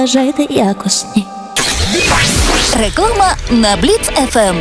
Бажайте якісні. Реклама на Бліц ФМ.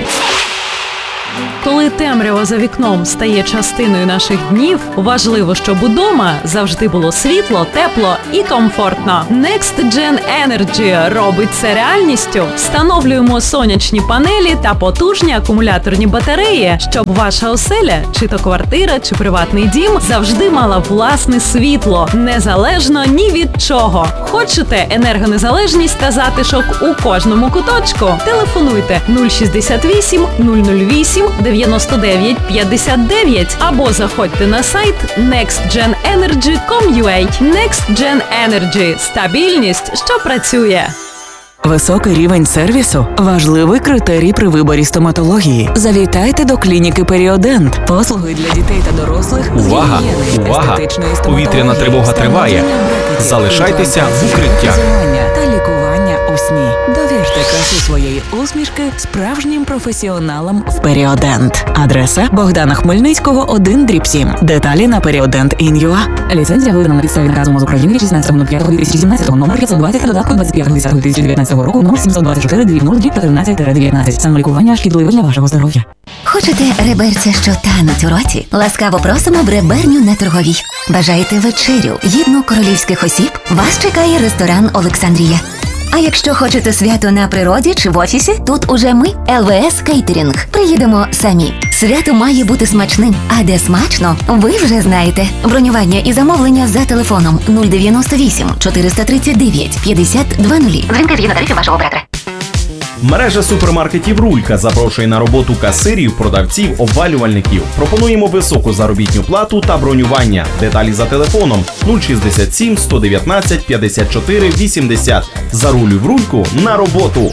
Коли темрява за вікном стає частиною наших днів, важливо, щоб удома завжди було світло, тепло і комфортно. Next Gen Energy робить це реальністю. Встановлюємо сонячні панелі та потужні акумуляторні батареї, щоб ваша оселя, чи то квартира, чи приватний дім, завжди мала власне світло, незалежно ні від чого. Хочете енергонезалежність та затишок у кожному куточку? Телефонуйте 068 008 99 59 або заходьте на сайт nextgenenergy.com.ua. Next Gen Energy – стабільність, що працює. Високий рівень сервісу – важливий критерій при виборі стоматології. Завітайте до клініки Періодент. Послуги для дітей та дорослих. Увага! Увага! Повітряна тривога триває. Залишайтеся в укриттях. Та лікування у сні. Довірте красу своєї усмішки справжнім професіоналам в Періодент. Адреса Богдана Хмельницького, 1/7. Деталі на periodentin.ua. Ліцензія видана на підставі наказу МОЗ України від 16.05.2017, номер 520 та додатку 25.10.2019 року, номер 724-00-13-19. Самолікування шкідливе для вашого здоров'я. Хочете реберця, що тануть у роті? Ласкаво просимо в реберню на Торговій. Бажаєте вечерю, гідну королівських осіб? Вас чекає ресторан «Олександрія». А якщо хочете свято на природі чи в офісі, тут уже ми, ЛВС Кейтерінг. Приїдемо самі. Свято має бути смачним. А де смачно, ви вже знаєте. Бронювання і замовлення за телефоном 098 439 5020. Дзвінки згідно тарифів вашого оператора. Мережа супермаркетів «Рулька» запрошує на роботу касирів, продавців, обвалювальників. Пропонуємо високу заробітну плату та бронювання. Деталі за телефоном 067 119 54 80. Зарулюй в «Рульку» на роботу.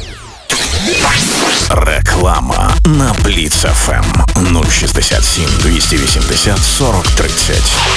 Реклама на Бліц ФМ 067 280 40 30.